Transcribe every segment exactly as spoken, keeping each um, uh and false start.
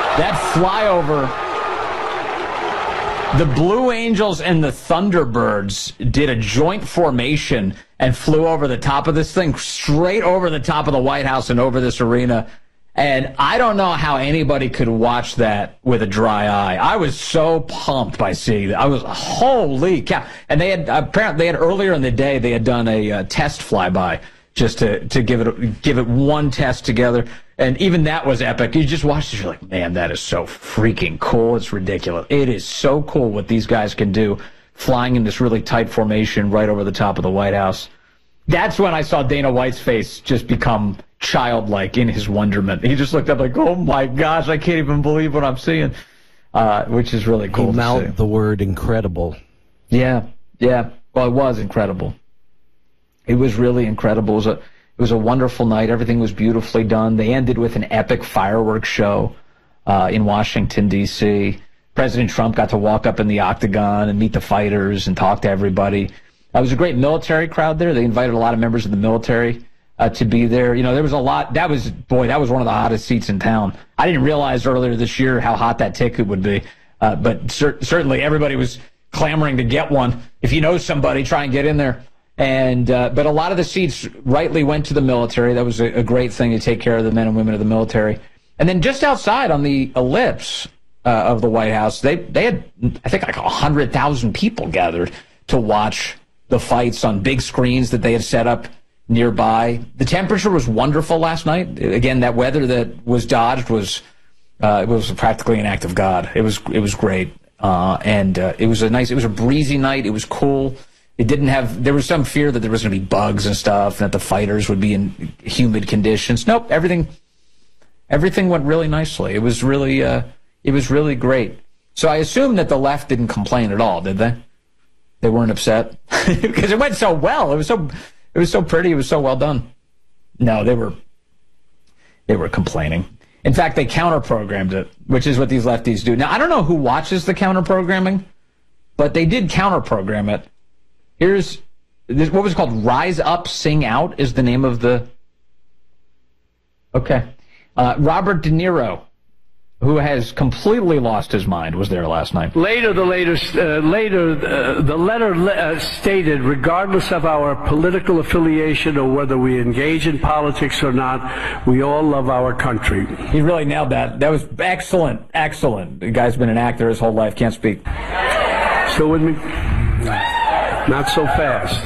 That flyover, the Blue Angels and the Thunderbirds did a joint formation and flew over the top of this thing, straight over the top of the White House and over this arena. And I don't know how anybody could watch that with a dry eye. I was so pumped by seeing that. I was, holy cow. And they had, apparently, they had earlier in the day, they had done a uh, test flyby just to, to give it, give it one test together. And even that was epic. You just watched it, you're like, man, that is so freaking cool. It's ridiculous. It is so cool what these guys can do, flying in this really tight formation right over the top of the White House. That's when I saw Dana White's face just become childlike in his wonderment. He just looked up like, oh my gosh, I can't even believe what I'm seeing, uh, which is really cool. He to mouthed see. the word incredible. Yeah, yeah. Well, it was incredible. It was really incredible. It was a, it was a wonderful night. Everything was beautifully done. They ended with an epic fireworks show uh, in Washington, D C President Trump got to walk up in the octagon and meet the fighters and talk to everybody. It was a great military crowd there. They invited a lot of members of the military uh, to be there. You know, there was a lot. That was, boy, that was one of the hottest seats in town. I didn't realize earlier this year how hot that ticket would be. Uh, but cer- certainly everybody was clamoring to get one. If you know somebody, try and get in there. And uh, but a lot of the seats rightly went to the military. That was a, a great thing to take care of the men and women of the military. And then just outside on the ellipse uh, of the White House, they, they had, I think, like one hundred thousand people gathered to watch the fights on big screens that they had set up nearby. The temperature was wonderful last night. Again, that weather that was dodged was uh, it was practically an act of God. It was it was great, uh, and uh, it was a nice. It was a breezy night. It was cool. It didn't have. There was some fear that there was going to be bugs and stuff, and that the fighters would be in humid conditions. Nope, everything everything went really nicely. It was really uh, it was really great. So I assume that the left didn't complain at all, did they? They weren't upset because it went so well. It was so it was so pretty. It was so well done. No, they were they were complaining. In fact, they counter-programmed it, which is what these lefties do. Now, I don't know who watches the counter-programming, but they did counter-program it. Here's this, what was it called? Rise Up, Sing Out is the name of the. Okay, uh, Robert De Niro, who has completely lost his mind, was there last night. Later, the later, uh, later, uh, the letter uh, stated, regardless of our political affiliation or whether we engage in politics or not, we all love our country. He really nailed that. That was excellent, excellent. The guy's been an actor his whole life, can't speak. Still with me? Not so fast.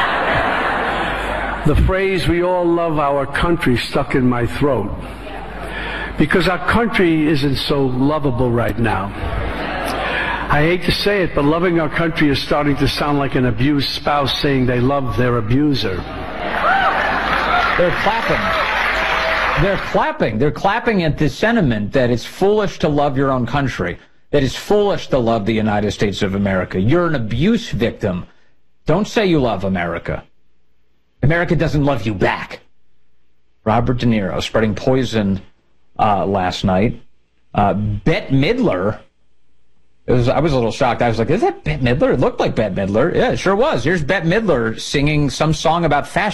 The phrase, we all love our country, stuck in my throat. Because our country isn't so lovable right now. I hate to say it, but loving our country is starting to sound like an abused spouse saying they love their abuser. They're clapping. They're clapping. They're clapping at the sentiment that it's foolish to love your own country, that it's foolish to love the United States of America. You're an abuse victim. Don't say you love America. America doesn't love you back. Robert De Niro spreading poison uh, last night. Uh, Bette Midler. It was, I was a little shocked. I was like, is that Bette Midler? It looked like Bette Midler. Yeah, it sure was. Here's Bette Midler singing some song about fashion.